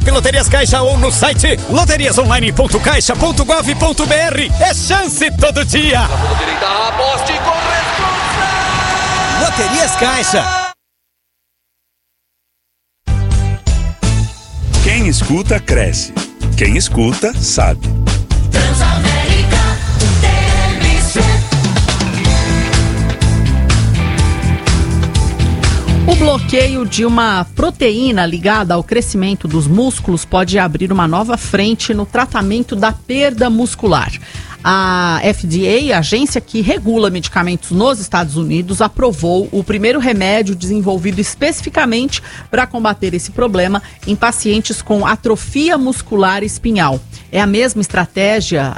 app Loterias Caixa ou no site loteriasonline.caixa.gov.br. É chance todo dia. Aposte com responsa. Loterias Caixa. Quem escuta, cresce. Quem escuta, sabe. Transamérica TMC. O bloqueio de uma proteína ligada ao crescimento dos músculos pode abrir uma nova frente no tratamento da perda muscular. A FDA, a agência que regula medicamentos nos Estados Unidos, aprovou o primeiro remédio desenvolvido especificamente para combater esse problema em pacientes com atrofia muscular espinhal. A mesma estratégia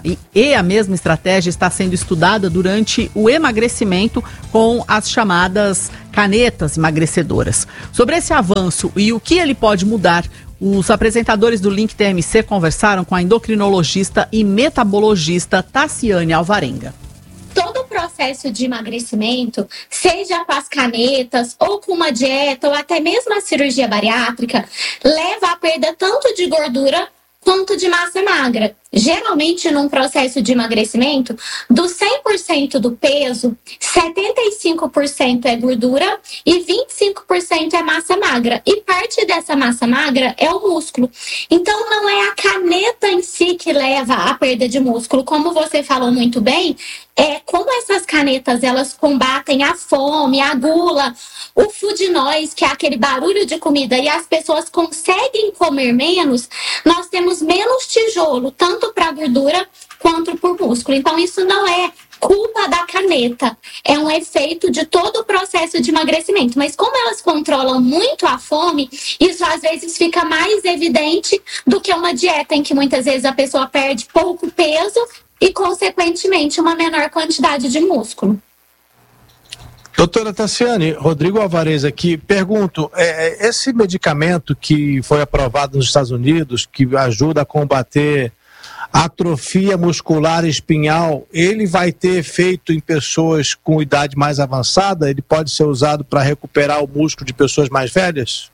está sendo estudada durante o emagrecimento com as chamadas canetas emagrecedoras. Sobre esse avanço e o que ele pode mudar, os apresentadores do Link TMC conversaram com a endocrinologista e metabologista Tassiane Alvarenga. Todo o processo de emagrecimento, seja com as canetas, ou com uma dieta, ou até mesmo a cirurgia bariátrica, leva à perda tanto de gordura quanto de massa magra. Geralmente, num processo de emagrecimento, dos 100% do peso, 75% é gordura e 25% é massa magra. E parte dessa massa magra é o músculo. Então, não é a caneta em si que leva à perda de músculo. Como você falou muito bem, como essas canetas, elas combatem a fome, a gula, o food noise, que é aquele barulho de comida, e as pessoas conseguem comer menos, nós temos menos tijolo, tanto para gordura quanto por músculo. Então, isso não é culpa da caneta, é um efeito de todo o processo de emagrecimento. Mas como elas controlam muito a fome, isso às vezes fica mais evidente do que uma dieta em que muitas vezes a pessoa perde pouco peso e, consequentemente, uma menor quantidade de músculo. Doutora Tassiane, Rodrigo Alvarez aqui, pergunto, esse medicamento que foi aprovado nos Estados Unidos, que ajuda a combater atrofia muscular espinhal, ele vai ter efeito em pessoas com idade mais avançada? Ele pode ser usado para recuperar o músculo de pessoas mais velhas?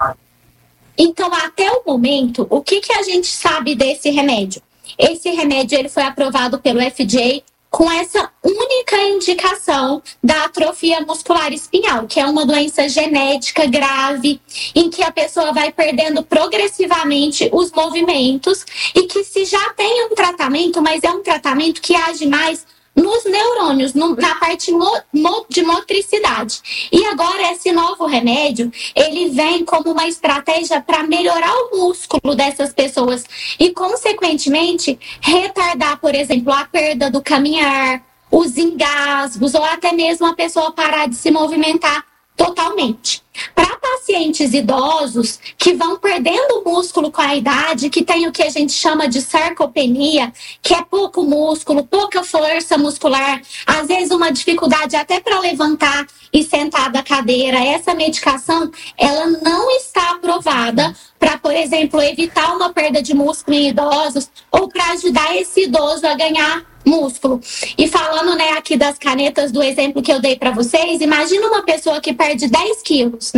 Então, até o momento, o que a gente sabe desse remédio? Esse remédio ele foi aprovado pelo FDA com essa única indicação da atrofia muscular espinhal, que é uma doença genética grave, em que a pessoa vai perdendo progressivamente os movimentos e que se já tem um tratamento, mas é um tratamento que age mais nos neurônios, na parte de motricidade. E agora esse novo remédio, ele vem como uma estratégia para melhorar o músculo dessas pessoas e, consequentemente, retardar, por exemplo, a perda do caminhar, os engasgos ou até mesmo a pessoa parar de se movimentar totalmente. Para pacientes idosos que vão perdendo músculo com a idade, que tem o que a gente chama de sarcopenia, que é pouco músculo, pouca força muscular, às vezes uma dificuldade até para levantar e sentar da cadeira, essa medicação, ela não está aprovada para, por exemplo, evitar uma perda de músculo em idosos ou para ajudar esse idoso a ganhar músculo. E falando, aqui das canetas, do exemplo que eu dei para vocês, imagina uma pessoa que perde 10 quilos,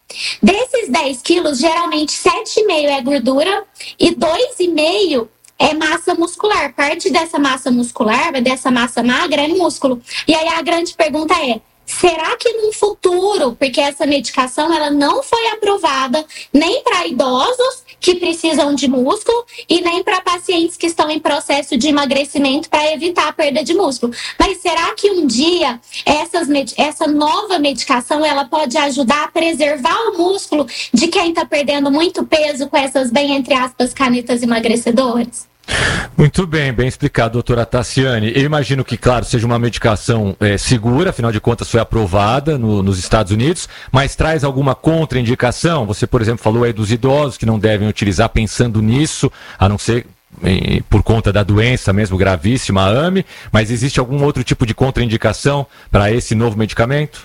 Desses 10 quilos, geralmente 7,5 é gordura e 2,5 é massa muscular. Parte dessa massa muscular, dessa massa magra, é músculo. E aí a grande pergunta é, será que no futuro, porque essa medicação ela não foi aprovada nem para idosos que precisam de músculo e nem para pacientes que estão em processo de emagrecimento para evitar a perda de músculo. Mas será que um dia essa nova medicação ela pode ajudar a preservar o músculo de quem está perdendo muito peso com essas, bem entre aspas, canetas emagrecedoras? Muito bem, bem explicado, doutora Tassiane. Eu imagino que, claro, seja uma medicação segura, afinal de contas foi aprovada nos Estados Unidos, mas traz alguma contraindicação? Você, por exemplo, falou aí dos idosos que não devem utilizar pensando nisso, a não ser por conta da doença mesmo gravíssima, a AME, mas existe algum outro tipo de contraindicação para esse novo medicamento?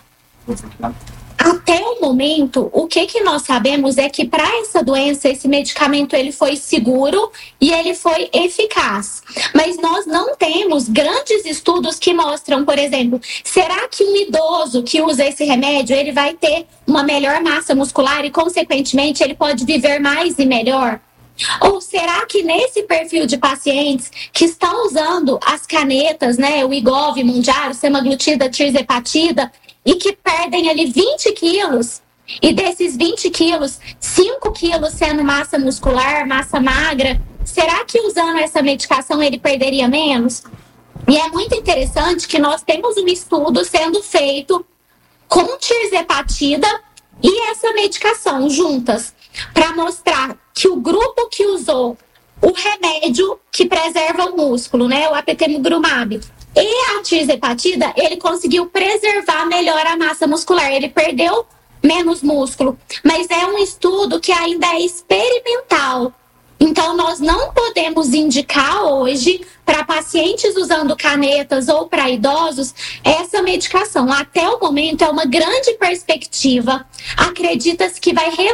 Até o momento, o que nós sabemos é que para essa doença, esse medicamento ele foi seguro e ele foi eficaz. Mas nós não temos grandes estudos que mostram, por exemplo, será que um idoso que usa esse remédio, ele vai ter uma melhor massa muscular e, consequentemente, ele pode viver mais e melhor? Ou será que nesse perfil de pacientes que estão usando as canetas, né, o Wegovy, Mounjaro, semaglutida, tirzepatida, e que perdem ali 20 quilos, e desses 20 quilos, 5 quilos sendo massa muscular, massa magra, será que usando essa medicação ele perderia menos? E é muito interessante que nós temos um estudo sendo feito com tirzepatida e essa medicação juntas, para mostrar que o grupo que usou o remédio que preserva o músculo, né, o apitegromab, e a tirzepatida, ele conseguiu preservar melhor a massa muscular, ele perdeu menos músculo, mas é um estudo que ainda é experimental. Então, nós não podemos indicar hoje para pacientes usando canetas ou para idosos essa medicação. Até o momento, é uma grande perspectiva. Acredita-se que vai